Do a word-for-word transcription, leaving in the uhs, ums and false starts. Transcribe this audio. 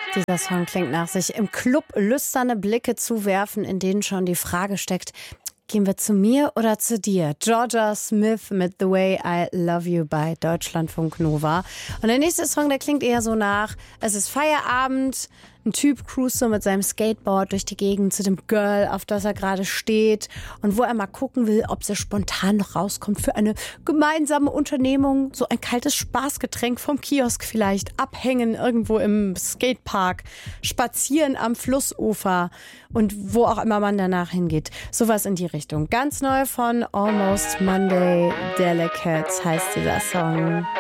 Dieser Song klingt nach sich im Club lüsterne Blicke zu werfen, in denen schon die Frage steckt, gehen wir zu mir oder zu dir? Georgia Smith mit The Way I Love You bei Deutschlandfunk Nova. Und der nächste Song, der klingt eher so nach, es ist Feierabend, ein Typ cruist so mit seinem Skateboard durch die Gegend zu dem Girl, auf das er gerade steht und wo er mal gucken will, ob sie spontan noch rauskommt für eine gemeinsame Unternehmung, so ein kaltes Spaßgetränk vom Kiosk vielleicht, abhängen irgendwo im Skatepark, spazieren am Flussufer und wo auch immer man danach hingeht. Sowas in die Richtung. Ganz neu von Almost Monday, Delicates heißt dieser Song.